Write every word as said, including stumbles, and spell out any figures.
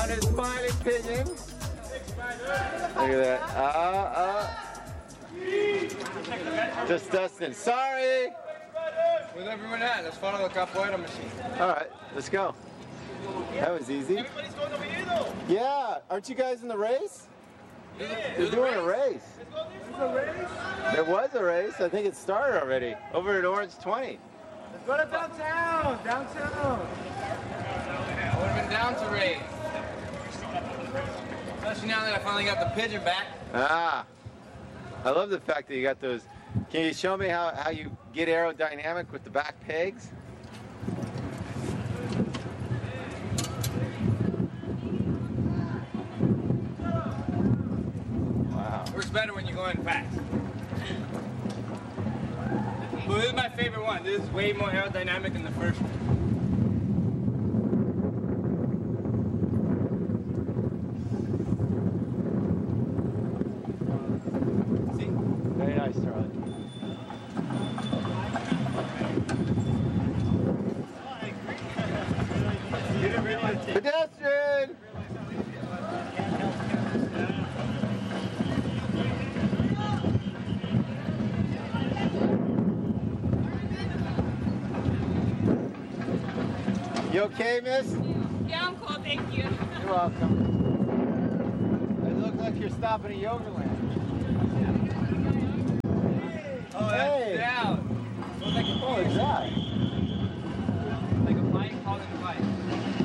on his smiling pigeon. Look at that. Uh, uh. Just Dustin. Sorry. Where's everyone at? Let's follow the capoeira machine. All right, let's go. That was easy. Everybody's going over here though. Yeah, aren't you guys in the race? Yeah. They're doing a race. There's a race. There was a race. I think it started already. Over at Orange twenty. Let's go to downtown. Downtown. I would have been down to race. Especially now that I finally got the pigeon back. Ah, I love the fact that you got those. Can you show me how, how you get aerodynamic with the back pegs? Wow. Works better when you're going fast. But this is my favorite one. This is way more aerodynamic than the first one. Very nice, Charlie. Pedestrian! You okay, miss? Yeah, I'm cool, thank you. You're welcome. It looks like you're stopping at Yoga Land. Oh, that's Hey. down. So it's like a What is that? like a bike called a bike.